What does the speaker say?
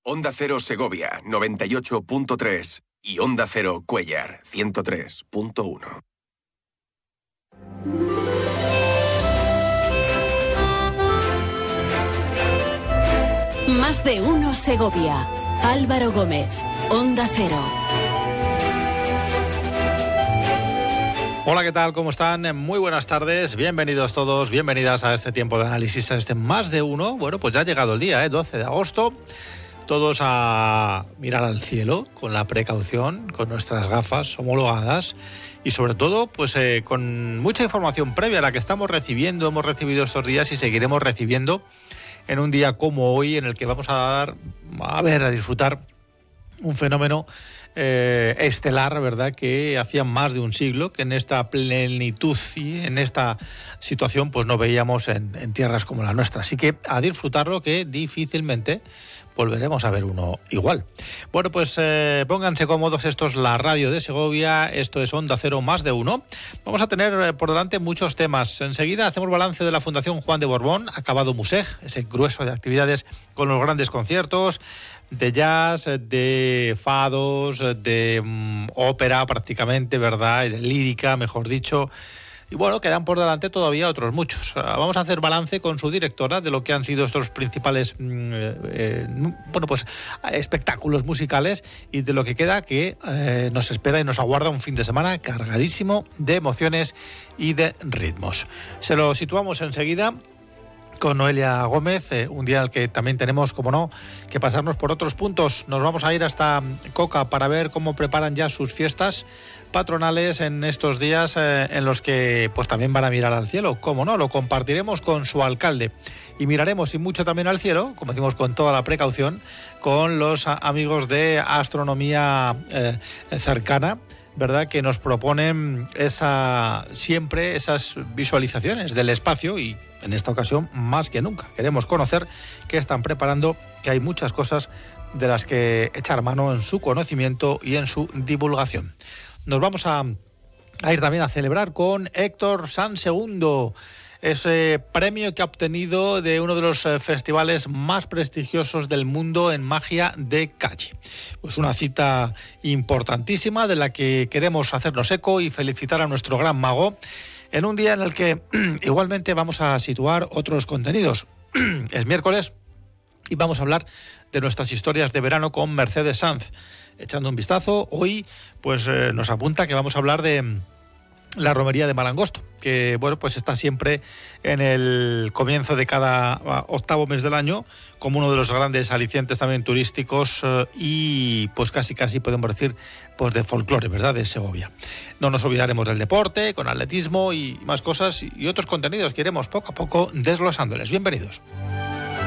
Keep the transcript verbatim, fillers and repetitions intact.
Onda Cero Segovia, noventa y ocho punto tres. Y Onda Cero Cuéllar, ciento tres punto uno. Más de uno Segovia. Álvaro Gómez, Onda Cero. Hola, ¿qué tal? ¿Cómo están? Muy buenas tardes, bienvenidos todos, bienvenidas a este tiempo de análisis, a este Más de Uno. Bueno, pues ya ha llegado el día, ¿eh? doce de agosto, todos a mirar al cielo con la precaución, con nuestras gafas homologadas y sobre todo pues eh, con mucha información previa a la que estamos recibiendo, hemos recibido estos días y seguiremos recibiendo en un día como hoy, en el que vamos a dar, a ver, a disfrutar un fenómeno eh, estelar, ¿verdad?, que hacía más de un siglo que en esta plenitud y en esta situación pues no veíamos en, en tierras como la nuestra. Así que a disfrutarlo, que difícilmente volveremos a ver uno igual. Bueno, pues eh, pónganse cómodos, esto es la radio de Segovia, esto es Onda Cero Más de Uno. Vamos a tener eh, por delante muchos temas. Enseguida hacemos balance de la Fundación Juan de Borbón, acabado Museg, ese grueso de actividades con los grandes conciertos de jazz, de fados, de um, ópera prácticamente, ¿verdad?, y de lírica, mejor dicho. Y bueno, quedan por delante todavía otros muchos. Vamos a hacer balance con su directora de lo que han sido estos principales eh, eh, bueno, pues, espectáculos musicales y de lo que queda, que eh, nos espera y nos aguarda un fin de semana cargadísimo de emociones y de ritmos. Se lo situamos enseguida con Noelia Gómez, eh, un día en el que también tenemos, como no, que pasarnos por otros puntos. Nos vamos a ir hasta Coca para ver cómo preparan ya sus fiestas patronales en estos días eh, en los que pues también van a mirar al cielo. Como no, lo compartiremos con su alcalde y miraremos y mucho también al cielo, como decimos con toda la precaución, con los amigos de astronomía eh, cercana, ¿verdad?, que nos proponen esa siempre esas visualizaciones del espacio y en esta ocasión más que nunca queremos conocer qué están preparando, que hay muchas cosas de las que echar mano en su conocimiento y en su divulgación. Nos vamos a, a ir también a celebrar con Héctor Sansegundo, ese premio que ha obtenido de uno de los festivales más prestigiosos del mundo en magia de calle. Pues una cita importantísima de la que queremos hacernos eco y felicitar a nuestro gran mago en un día en el que igualmente vamos a situar otros contenidos. Es miércoles y vamos a hablar de nuestras historias de verano con Mercedes Sanz. Echando un vistazo, hoy pues eh, nos apunta que vamos a hablar de la romería de Malangosto, que bueno, pues está siempre en el comienzo de cada octavo mes del año como uno de los grandes alicientes también turísticos eh, y pues casi casi podemos decir pues de folclore, ¿verdad?, de Segovia. No nos olvidaremos del deporte, con atletismo y más cosas y otros contenidos que iremos poco a poco desglosándoles. Bienvenidos.